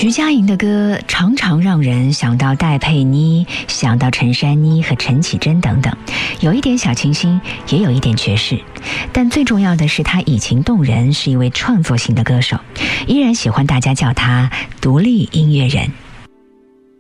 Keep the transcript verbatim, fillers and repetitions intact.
徐佳莹的歌常常让人想到戴佩妮，想到陈珊妮和陈绮贞等等，有一点小清新，也有一点爵士，但最重要的是她以情动人，是一位创作型的歌手，依然喜欢大家叫她独立音乐人。